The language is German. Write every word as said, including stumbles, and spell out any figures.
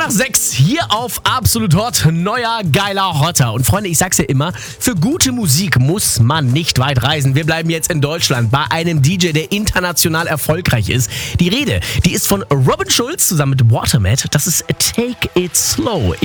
nach sechs hier auf Absolut Hot, neuer, geiler Hotter. Und Freunde, ich sag's ja immer, für gute Musik muss man nicht weit reisen. Wir bleiben jetzt in Deutschland bei einem D J, der international erfolgreich ist. Die Rede, die ist von Robin Schulz zusammen mit Watermat. Das ist Take It Slow.